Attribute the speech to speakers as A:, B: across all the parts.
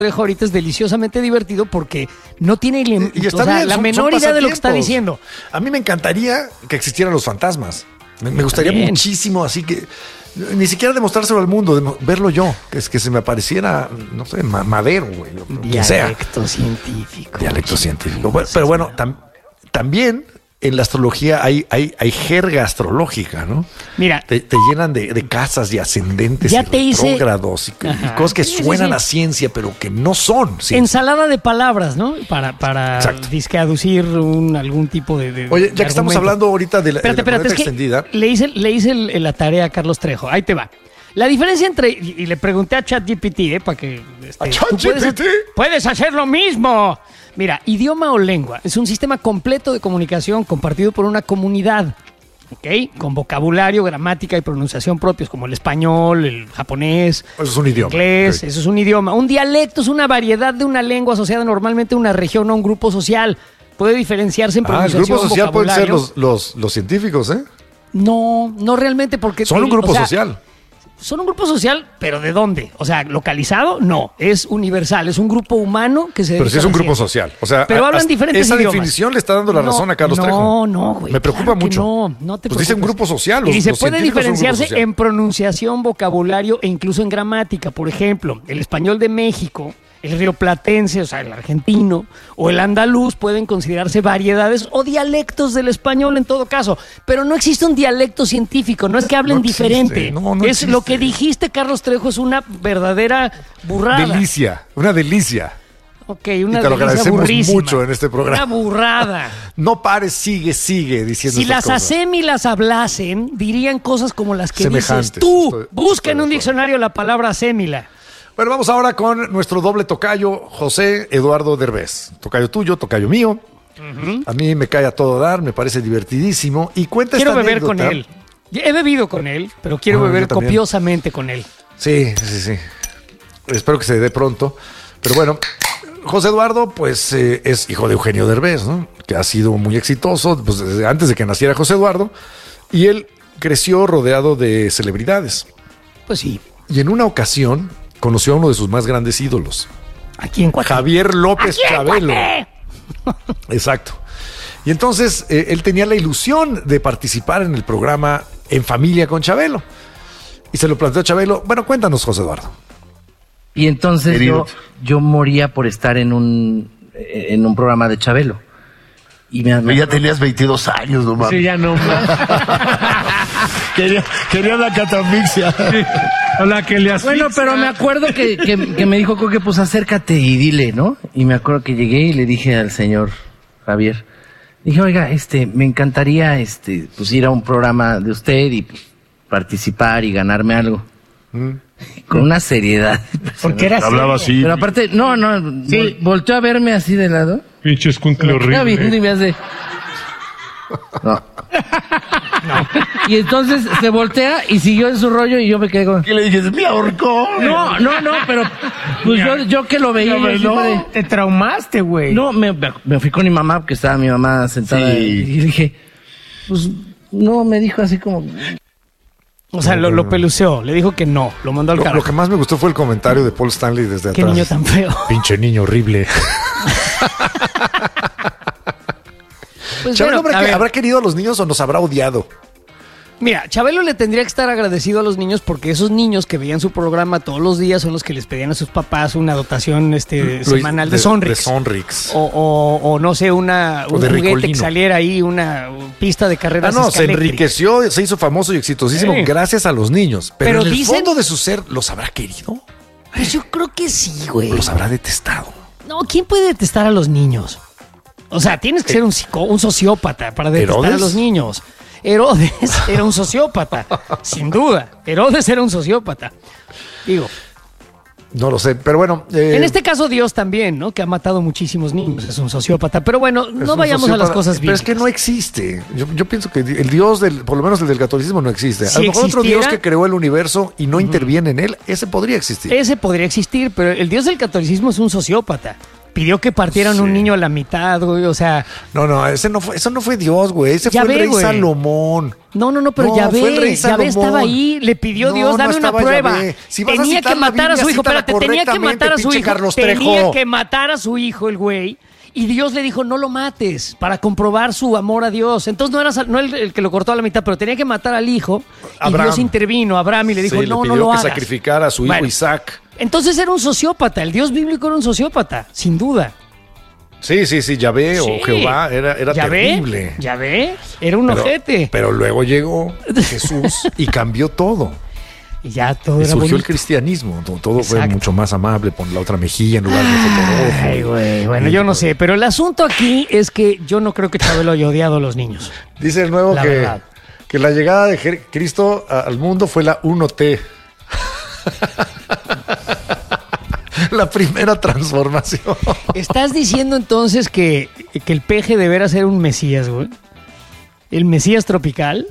A: Trejo ahorita es deliciosamente divertido porque no tiene la menor idea de lo que está diciendo.
B: A mí me encantaría que existieran los fantasmas. Me gustaría muchísimo, así que ni siquiera demostrárselo al mundo, verlo yo, que se me apareciera, no sé, Madero, güey.
A: Dialecto científico.
B: Dialecto científico. Pero bueno, también en la astrología hay jerga astrológica, ¿no?
A: Mira,
B: te llenan de casas y ascendentes
A: ya
B: y retrógrados y cosas que suenan a ciencia, pero que no son ciencia.
A: Ensalada de palabras, ¿no? Para disque aducir algún tipo de
B: Oye, ya que estamos hablando ahorita de la
A: espérate, es
B: extendida.
A: Le hice la tarea a Carlos Trejo. Ahí te va. La diferencia entre... Y le pregunté a ChatGPT, para que...
B: ¿A ChatGPT?
A: Puedes hacer lo mismo. Mira, idioma o lengua es un sistema completo de comunicación compartido por una comunidad, ¿ok? Con vocabulario, gramática y pronunciación propios, como el español, el japonés,
B: eso es un idioma.
A: Inglés, okay. Eso es un idioma. Un dialecto es una variedad de una lengua asociada normalmente a una región o a un grupo social. Puede diferenciarse en pronunciación,
B: el grupo social pueden ser
A: vocabulario.
B: los científicos, ¿eh?
A: No realmente porque...
B: Son un grupo social.
A: Son un grupo social, pero ¿de dónde? O sea, ¿localizado? No, es universal, es un grupo humano que se...
B: Pero sí es un grupo social. O sea,
A: pero hablan diferentes
B: esa
A: idiomas.
B: Definición le está dando la razón a Carlos Trejo.
A: No, güey.
B: Me preocupa mucho.
A: No te preocupes.
B: Pues dice un grupo social.
A: Y se puede diferenciarse en pronunciación, vocabulario e incluso en gramática. Por ejemplo, el español de México, el rioplatense, o sea, el argentino, o el andaluz pueden considerarse variedades o dialectos del español en todo caso. Pero no existe un dialecto científico, no es que hablen diferente. No existe. Lo que dijiste, Carlos Trejo, es una verdadera burrada.
B: Una delicia.
A: Ok, una
B: y te lo agradecemos
A: burrísima.
B: Mucho en este programa.
A: Una burrada.
B: No pares, sigue diciendo
A: si las
B: cosas.
A: asémilas hablasen, dirían cosas como las que
B: semejantes.
A: Dices tú. Busca en un diccionario la palabra asémila.
B: Bueno, vamos ahora con nuestro doble tocayo, José Eduardo Derbez. Tocayo tuyo, tocayo mío. Uh-huh. A mí me cae a todo dar, me parece divertidísimo. Y cuenta
A: quiero
B: esta
A: beber
B: anécdota.
A: Con él. He bebido con él, pero quiero beber copiosamente con él.
B: Sí. Espero que se dé pronto. Pero bueno, José Eduardo, pues es hijo de Eugenio Derbez, ¿no? Que ha sido muy exitoso pues, desde antes de que naciera José Eduardo. Y él creció rodeado de celebridades.
A: Pues sí.
B: Y en una ocasión conoció a uno de sus más grandes ídolos.
A: ¿A quién, cuate?
B: Javier López Chabelo.
A: Cuate?
B: Exacto. Y entonces él tenía la ilusión de participar en el programa En Familia con Chabelo. Y se lo planteó Chabelo. Bueno, cuéntanos, José Eduardo.
C: Y entonces yo moría por estar en un programa de Chabelo. Y
D: ya tenías 22 años, no mames.
C: Sí, ya no más.
D: quería la catafixia. Sí.
C: Hola, que le asfixia. Bueno, pero me acuerdo que me dijo que pues acércate y dile, ¿no? Y me acuerdo que llegué y le dije al señor Javier, dije, oiga, me encantaría pues ir a un programa de usted y pues, participar y ganarme algo. Con una seriedad.
A: Porque era
D: hablaba así.
C: Pero aparte, no, sí. Volteó a verme así de lado.
E: Pinche escuincle horrible.
C: Viendo y me hace... No. Y entonces se voltea y siguió en su rollo y yo me quedé con...
D: ¿Qué le dije? ¡Me ahorcó!
C: No, pero pues yo que lo veía...
A: No, te traumaste, güey.
C: No, me fui con mi mamá, porque estaba mi mamá sentada y dije... Pues no, me dijo así como...
A: O sea, lo peluceó, le dijo que no, lo mandó al carajo.
B: Lo que más me gustó fue el comentario de Paul Stanley desde atrás.
A: Qué niño tan feo.
B: Pinche niño horrible.
A: Pues
B: Chabelo ¿habrá querido a los niños o nos habrá odiado?
A: Mira, Chabelo le tendría que estar agradecido a los niños porque esos niños que veían su programa todos los días son los que les pedían a sus papás una dotación semanal de Sonrix.
B: De Sonrix.
A: O no sé, un juguete
B: Ricolino.
A: que saliera ahí, una pista de carreras.
B: Se enriqueció, se hizo famoso y exitosísimo gracias a los niños. Pero en el fondo de su ser, ¿los habrá querido?
A: Pues yo creo que sí, güey.
B: ¿Los habrá detestado?
A: No, ¿quién puede detestar a los niños? O sea, tienes que ser un sociópata para detestar a los niños. Herodes era un sociópata, sin duda. Herodes era un sociópata. Digo.
B: No lo sé, pero bueno.
A: En este caso Dios también, ¿no? Que ha matado muchísimos niños, es un sociópata. Pero bueno, no vayamos a las cosas bíblicas.
B: Pero es que no existe. Yo pienso que el Dios, por lo menos el del catolicismo, no existe.
A: Si
B: a lo mejor otro Dios que creó el universo y no interviene en él, ese podría existir.
A: Ese podría existir, pero el Dios del catolicismo es un sociópata. Pidió que partieran un niño a la mitad, güey, o sea...
B: No, eso no fue Dios, güey. Ese
A: Ya
B: fue el
A: ve,
B: rey
A: güey.
B: Salomón.
A: No, pero
B: No, fue el rey
A: Yahvé estaba
B: Salomón.
A: ahí, le pidió
B: No,
A: Dios,
B: no
A: dame una
B: estaba
A: prueba.
B: Yahvé. Si vas a
A: Tenía
B: citar
A: que
B: la
A: matar a su
B: Biblia,
A: hijo,
B: cítala
A: espérate, tenía que matar a su
B: correctamente,
A: hijo.
B: pinche Carlos
A: Tenía
B: Trejo.
A: que matar a su hijo, el güey. Y Dios le dijo, no lo mates, para comprobar su amor a Dios. Entonces no era el que lo cortó a la mitad, pero tenía que matar al hijo.
B: Abraham.
A: Y Dios intervino a Abraham y le dijo,
B: Sí,
A: no
B: le pidió
A: lo
B: que
A: hagas.
B: sacrificara a su hijo
A: Bueno,
B: Isaac.
A: Entonces era un sociópata, el Dios bíblico era un sociópata, sin duda.
B: Sí, Yahvé
A: Sí.
B: o Jehová era terrible.
A: Yahvé era un ojete.
B: Pero luego llegó Jesús y cambió todo.
A: Y ya todo
B: Y
A: era
B: surgió el
A: bonito.
B: cristianismo. Todo fue
A: Exacto.
B: mucho más amable. Pon la otra mejilla en lugar de fotorojo.
A: Ay, güey. Bueno, yo no sé, pero el asunto aquí es que yo no creo que Chabelo haya odiado a los niños.
B: Dice el nuevo
A: La verdad.
B: que la llegada de Cristo al mundo fue la 1T. La primera transformación.
A: ¿Estás diciendo entonces que el peje deberá ser un mesías, güey? ¿El mesías tropical?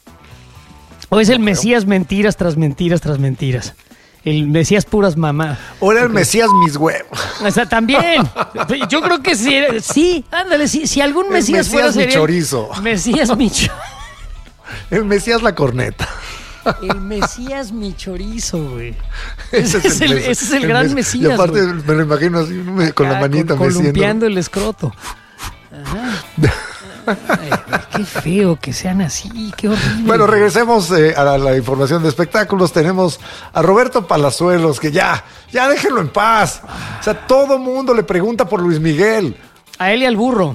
A: ¿O es el mesías mentiras tras mentiras tras mentiras? El mesías puras mamá.
B: Ahora el Mesías mis huevos.
A: O sea, también. Yo creo que sí. Sí, ándale, sí. Si algún
B: El
A: mesías fuera
B: Mesías mi
A: sería el
B: chorizo.
A: Mesías mi chorizo.
B: El Mesías la corneta.
A: El mesías mi chorizo, güey.
B: Ese
A: es el gran mesías.
B: Y aparte
A: güey.
B: me lo imagino así con la manita
A: columpiando el escroto. Ajá. Ay, qué feo que sean así, qué horrible.
B: Bueno, regresemos a la información de espectáculos. Tenemos a Roberto Palazuelos, que ya déjenlo en paz. O sea, todo mundo le pregunta por Luis Miguel.
A: A él y al burro.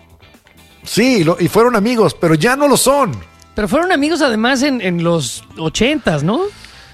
B: Sí, y fueron amigos, pero ya no lo son.
A: Pero fueron amigos además en los 80s, ¿no?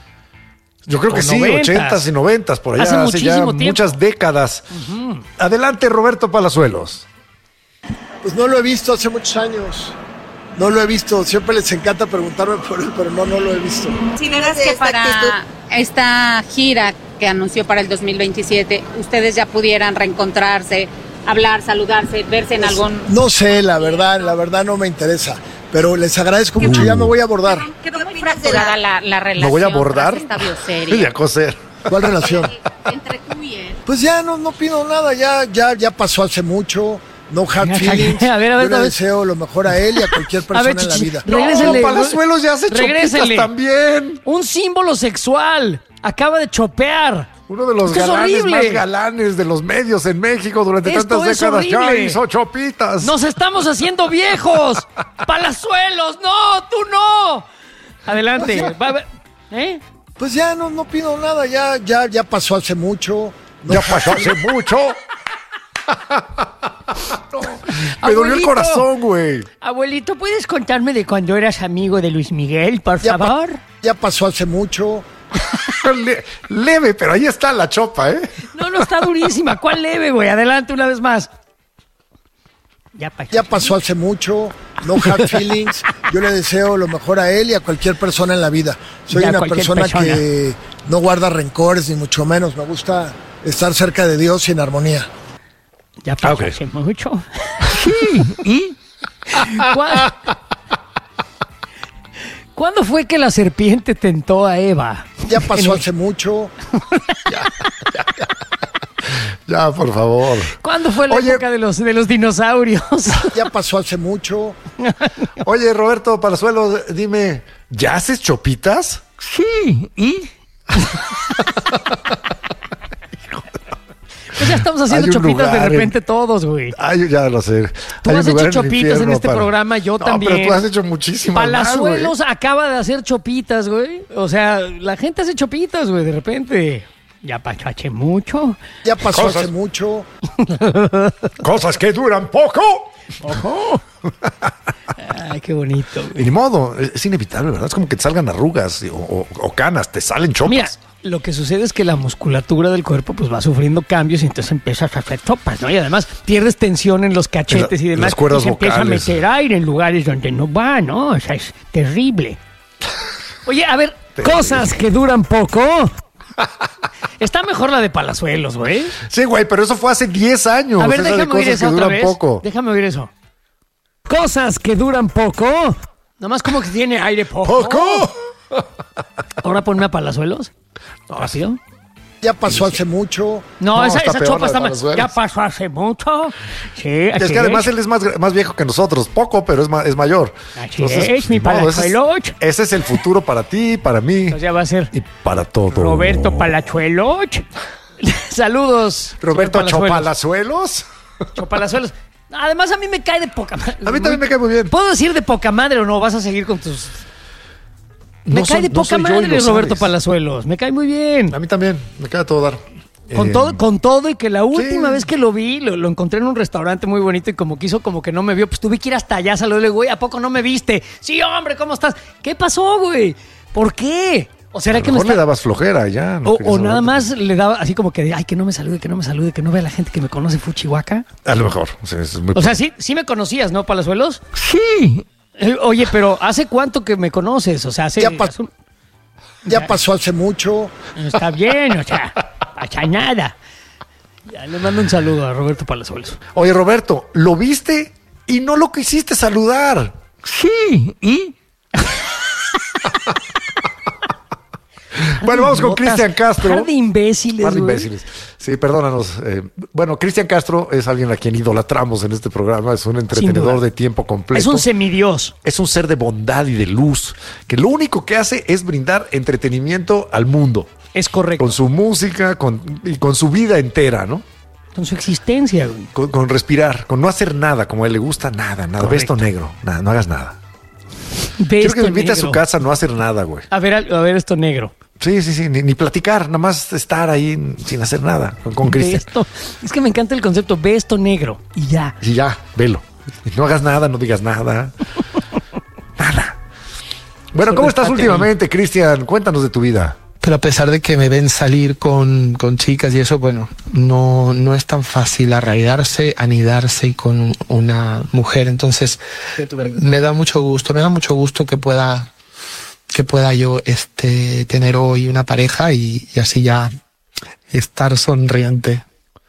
B: Yo creo que
A: O
B: sí,
A: 90s.
B: 80s y 90s, por allá,
A: Hace
B: hace ya
A: muchísimo tiempo.
B: muchas décadas. Adelante, Roberto Palazuelos.
E: Pues no lo he visto hace muchos años. No lo he visto. Siempre les encanta preguntarme por él, pero no lo he visto.
F: ¿Consideras que para esta gira que anunció para el 2027, ustedes ya pudieran reencontrarse, hablar, saludarse, verse en algún...
E: No sé, la verdad no me interesa. Pero les agradezco mucho. Ya me voy a abordar.
F: Quedó muy fracturada la relación.
B: ¿Me voy a abordar?
F: tras esta bioserie.
B: Y a coser.
E: ¿Cuál relación?
F: Entre tú y él.
E: Pues ya no pido nada. Ya pasó hace mucho. No hard feelings.
A: A ver,
E: Yo le
A: a ver.
E: deseo lo mejor a él y a cualquier persona en la
A: Chichi,
E: vida.
A: regrésenle.
B: Palazuelos ya hace chopitas
A: Regrésenle.
B: también.
A: Un símbolo sexual. Acaba de chopear.
B: Uno de los
A: Esto es
B: galanes
A: horrible.
B: más galanes de los medios en México durante
A: Esto
B: tantas
A: es
B: décadas. Ya
A: horrible.
B: hizo chopitas.
A: ¡Nos estamos haciendo viejos! ¡Palazuelos! ¡No! ¡Tú no! Adelante. ¿Eh?
E: Pues ya no pido nada. Ya pasó hace mucho. No
B: Ya
E: hard
B: pasó hace
E: feelings.
B: mucho. Me dolió el
A: Abuelito.
B: corazón, güey.
A: Abuelito, ¿puedes contarme de cuando eras amigo de Luis Miguel, por
E: Ya
A: favor?
E: Ya pasó hace mucho.
B: Leve, pero ahí está la chopa, ¿eh?
A: No, está durísima. ¿Cuál leve, güey? Adelante una vez más.
E: Ya pasó hace mucho. No hard feelings. Yo le deseo lo mejor a él y a cualquier persona en la vida. Soy
A: Ya,
E: una
A: cualquier
E: persona
A: persona.
E: que no guarda rencores, ni mucho menos. Me gusta estar cerca de Dios y en armonía.
A: Ya pasó
B: Ok.
A: hace mucho. ¿Cuándo fue que la serpiente tentó a Eva?
E: Ya pasó hace mucho.
B: Ya, por favor.
A: ¿Cuándo fue la
B: Oye.
A: época de los dinosaurios?
E: Ya pasó hace mucho.
B: Oye, Roberto Palazuelos, dime, ¿ya haces chopitas?
A: Sí, ¿y? Pues ya estamos haciendo
B: Hay un
A: chopitas de
B: lugar
A: repente todos, güey.
B: Ay, ya lo sé.
A: Tú
B: Hay un
A: has
B: lugar
A: hecho
B: el
A: chopitas en
B: infierno
A: este programa, yo
B: No,
A: también.
B: pero tú has hecho muchísimas
A: Palazuelos acaba de hacer chopitas, güey. O sea, la gente hace chopitas, güey, de repente. Ya pasó hace mucho.
E: Ya pasó
B: Cosas.
E: hace mucho.
B: Cosas que duran poco.
A: Ay, qué bonito,
B: Y
A: güey.
B: ni modo, es inevitable, ¿verdad? Es como que te salgan arrugas o canas, te salen chopas.
A: Mira, lo que sucede es que la musculatura del cuerpo pues va sufriendo cambios y entonces empiezas a hacer chopas, ¿no? Y además pierdes tensión en los cachetes y demás.
B: las cuerdas
A: y se empieza a
B: vocales.
A: meter aire en lugares donde no va, ¿no? O sea, es terrible. Oye, a ver,
B: Terrible.
A: cosas que duran poco. Está mejor la de Palazuelos, güey.
B: Sí, güey, pero eso fue hace 10 años.
A: A ver,
B: esa de
A: déjame oír
B: cosas
A: eso
B: que
A: otra
B: duran
A: vez.
B: poco.
A: Déjame oír eso. Cosas que duran poco. Nomás como que tiene aire poco.
B: ¡Poco!
A: Ahora ponme a Palazuelos. Rápido.
E: Ya pasó hace mucho.
A: No, esa chopa está
B: más.
A: Ya pasó hace mucho. Sí,
B: Es que además él es más viejo que nosotros. Poco, pero es mayor.
A: Así es, mi Palazuelos.
B: Ese es el futuro para ti, para mí.
A: Entonces ya va a ser
B: y para todo.
A: Roberto Palazuelos. Saludos.
B: Roberto Chopalazuelos.
A: Chopalazuelos. Además, a mí me cae de poca madre.
B: A mí también me cae muy bien.
A: ¿Puedo decir de poca madre o no? ¿Vas a seguir con tus...? Me cae de poca madre Roberto Palazuelos. Me cae muy bien.
B: A mí también. Me cae a todo dar.
A: Con todo y que la última vez que lo vi, lo encontré en un restaurante muy bonito y como quiso como que no me vio, pues tuve que ir hasta allá, saludarle, güey, ¿a poco no me viste? Sí, hombre, ¿cómo estás? ¿Qué pasó, güey? ¿Por qué? O sea, que
B: le dabas flojera ya.
A: No o nada más le daba así como que, ay, que no me salude, que no vea la gente que me conoce Fuchihuaca.
B: A lo mejor.
A: O sea, sí me conocías, ¿no, Palazuelos?
C: Sí.
A: Oye, pero ¿hace cuánto que me conoces? O sea,
E: ya pasó hace mucho.
A: Está bien, o sea, nada. Ya le mando un saludo a Roberto Palazuelos.
B: Oye, Roberto, ¿lo viste y no lo quisiste saludar?
C: Sí, ¿y?
B: Bueno, vamos con Cristian Castro.
A: Par de imbéciles.
B: Sí, perdónanos. Bueno, Cristian Castro es alguien a quien idolatramos en este programa. Es un entretenedor de tiempo completo.
A: Es un semidios.
B: Es un ser de bondad y de luz, que lo único que hace es brindar entretenimiento al mundo.
A: Es correcto.
B: Con su música y con su vida entera, ¿no?
A: Con su existencia, güey.
B: Con respirar, con no hacer nada, como a él le gusta, nada.
A: Correcto.
B: Ve esto negro, nada, no hagas nada. Quiero que me invite a su casa a no hacer nada, güey.
A: A ver esto negro.
B: Sí, ni platicar, nada más estar ahí sin hacer nada con Cristian.
A: Es que me encanta el concepto, ve esto negro y ya.
B: Y ya, velo. No hagas nada, no digas nada. Nada. Bueno, ¿cómo estás últimamente, Cristian? Cuéntanos de tu vida.
G: Pero a pesar de que me ven salir con chicas y eso, bueno, no es tan fácil arraigarse, anidarse con una mujer. Entonces, me da mucho gusto que pueda yo tener hoy una pareja y así ya estar sonriente.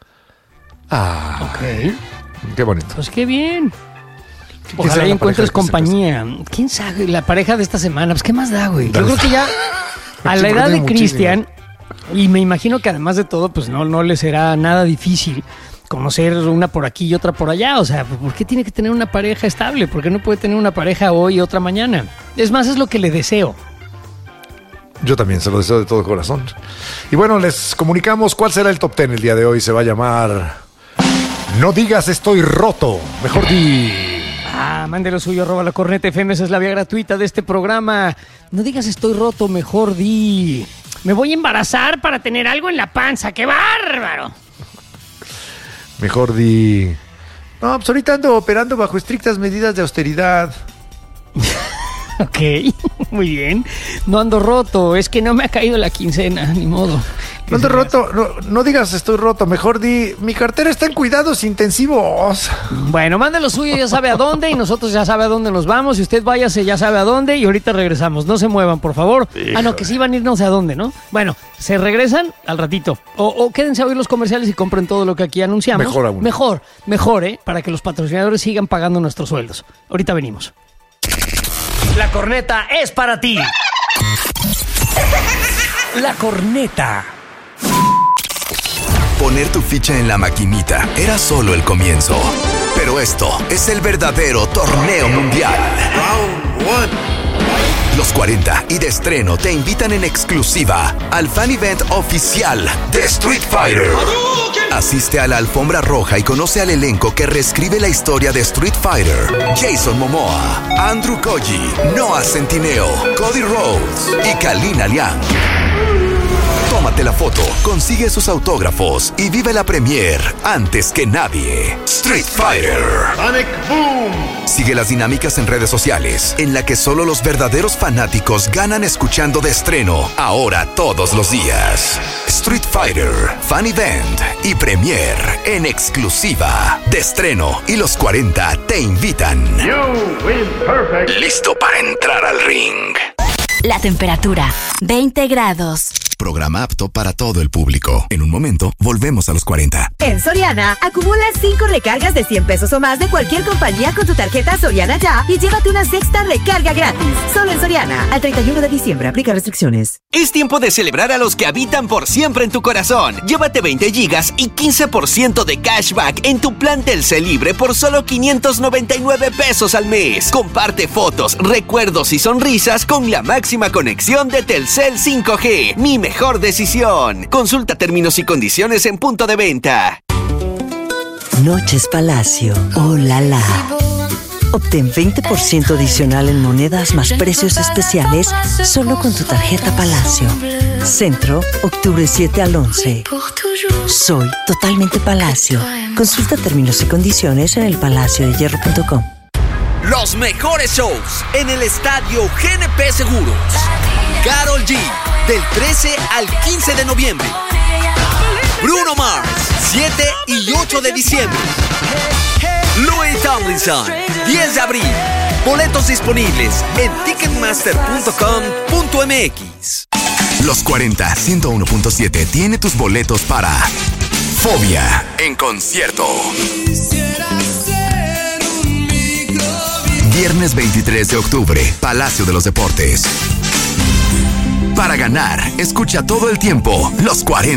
B: Ok. Qué bonito.
A: Pues qué bien. Ojalá encuentres compañía. ¿Quién sabe? La pareja de esta semana, pues qué más da, güey. Yo creo que ya a la edad de Cristian, y me imagino que además de todo, pues no le será nada difícil conocer una por aquí y otra por allá. O sea, ¿por qué tiene que tener una pareja estable? ¿Por qué no puede tener una pareja hoy y otra mañana? Es más, es lo que le deseo.
B: Yo también se lo deseo de todo corazón. Y bueno, les comunicamos cuál será el top 10 el día de hoy. Se va a llamar No digas estoy roto. Mejor di...
A: mande lo suyo, @La Corneta FM, esa es la vía gratuita de este programa. No digas estoy roto, mejor di... Me voy a embarazar para tener algo en la panza. ¡Qué bárbaro!
B: Mejor di... No, pues ahorita ando operando bajo estrictas medidas de austeridad.
A: Ok, muy bien. No ando roto, es que no me ha caído la quincena, ni modo.
B: No ando roto, no digas estoy roto, mejor di, mi cartera está en cuidados intensivos.
A: Bueno, mande lo suyo, ya sabe a dónde, y nosotros ya sabe a dónde nos vamos, y usted váyase, ya sabe a dónde, y ahorita regresamos. No se muevan, por favor. Híjole. No, que sí van a ir no sé a dónde, ¿no? Bueno, se regresan al ratito. O quédense a oír los comerciales y compren todo lo que aquí anunciamos.
B: Mejor aún.
A: Mejor, para que los patrocinadores sigan pagando nuestros sueldos. Ahorita venimos. La corneta es para ti. La corneta.
H: Poner tu ficha en la maquinita era solo el comienzo. Pero esto es el verdadero torneo mundial. Round 1. Los 40 y de estreno te invitan en exclusiva al fan event oficial de Street Fighter. Asiste a la alfombra roja y conoce al elenco que reescribe la historia de Street Fighter. Jason Momoa, Andrew Koji, Noah Centineo, Cody Rhodes y Kalina Liang. Tómate la foto, consigue sus autógrafos y vive la premiere antes que nadie. Street Fighter. Sonic Boom. Sigue las dinámicas en redes sociales, en la que solo los verdaderos fanáticos ganan escuchando de estreno, ahora todos los días. Street Fighter, Fan Event y Premiere en exclusiva. De estreno y los 40 te invitan. Listo para entrar al ring.
I: La temperatura, 20 grados.
H: Programa apto para todo el público. En un momento, volvemos a los 40.
I: En Soriana, acumula 5 recargas de 100 pesos o más de cualquier compañía con tu tarjeta Soriana Ya y llévate una sexta recarga gratis. Solo en Soriana. Al 31 de diciembre. Aplica restricciones.
J: Es tiempo de celebrar a los que habitan por siempre en tu corazón. Llévate 20 gigas y 15% de cashback en tu plan Telcel Libre por solo 599 pesos al mes. Comparte fotos, recuerdos y sonrisas con la máxima conexión de Telcel 5G. Mi mejor decisión. Consulta términos y condiciones en punto de venta.
K: Noches Palacio. ¡Oh, la la! Obtén 20% adicional en monedas más precios especiales solo con tu tarjeta Palacio. Centro, octubre 7 al 11. Soy totalmente Palacio. Consulta términos y condiciones en elpalaciodehierro.com.
J: Los mejores shows en el estadio GNP Seguros. Karol G, del 13 al 15 de noviembre. Bruno Mars, 7 y 8 de diciembre. Louis Tomlinson, 10 de abril. Boletos disponibles en ticketmaster.com.mx.
H: Los 40 101.7 tiene tus boletos para Fobia en concierto. Viernes 23 de octubre, Palacio de los Deportes. Para ganar, escucha todo el tiempo Los 40.